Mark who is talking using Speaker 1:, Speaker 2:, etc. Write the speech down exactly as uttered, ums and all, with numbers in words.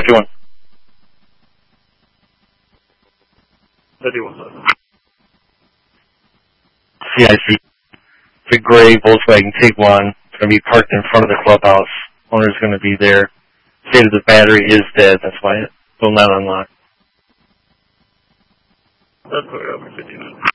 Speaker 1: fifty-one.
Speaker 2: fifty-one, sir.
Speaker 1: C I C. It's a gray Volkswagen Tiguan. It's going to be parked in front of the clubhouse. Owner's going to be there. Stated the battery is dead. That's why it will not unlock.
Speaker 2: That's clear, over fifty-nine.